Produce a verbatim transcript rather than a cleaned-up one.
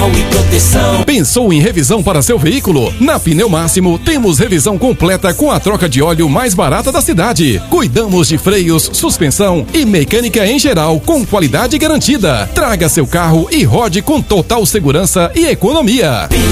visual e proteção. Pensou em revisão para seu veículo? Na Pneu Máximo temos revisão completa com a troca de óleo mais barata da cidade. Cuidamos de freios, suspensão e mecânica em geral com qualidade garantida. Traga seu carro e rode com total segurança e economia.